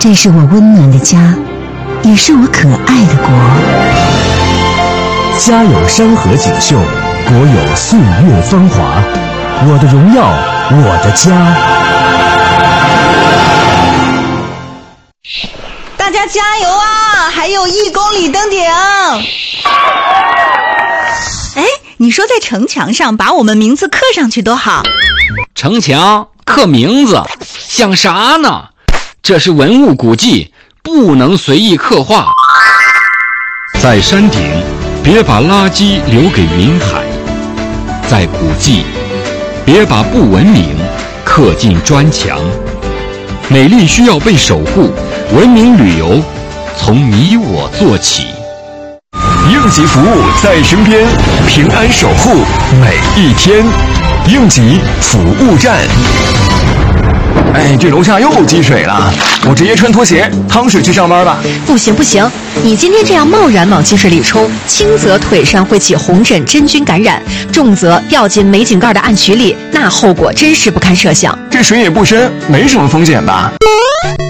这是我温暖的家，也是我可爱的国。 家有山河锦绣，国有岁月芳华。我的荣耀，我的家。 大家加油啊！还有1公里登顶。哎，你说在城墙上把我们名字刻上去多好。 城墙刻名字想啥呢？这是文物古迹，不能随意刻画。 在山顶，别把垃圾留给云海；在古迹，别把不文明刻进砖墙。美丽需要被守护，文明旅游从你我做起。 应急服务在身边，平安守护每一天。应急服务站。 哎，这楼下又积水了，我直接穿拖鞋趟水去上班吧。 不行不行，你今天这样贸然往积水里冲，轻则腿上会起红疹真菌感染，重则掉进煤井盖的暗渠里，那后果真是不堪设想。 这水也不深，没什么风险吧？